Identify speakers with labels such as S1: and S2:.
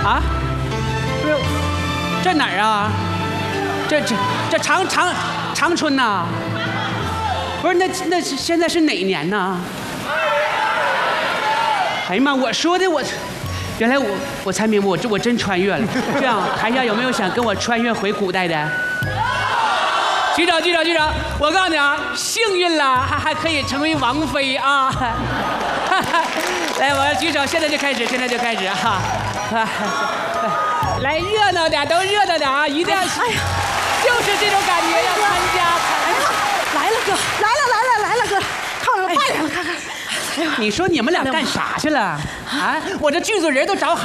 S1: 啊？不是，这哪儿啊？这长春呐？不是，那现在是哪年呢？哎呀妈！我说的我，原来我才明白，我真穿越了。这样，台下有没有想跟我穿越回古代的？局长，我告诉你啊，幸运了，还可以成为王妃啊！来，我要举手，现在就开始哈！来，热闹点，都热闹点啊！一定要，哎呀，就是这种感觉，要参加。
S2: 哎呀，来了哥，来了哥，看我快点，看看。
S1: 你说你们俩干啥去了？啊，我这剧组人都找好。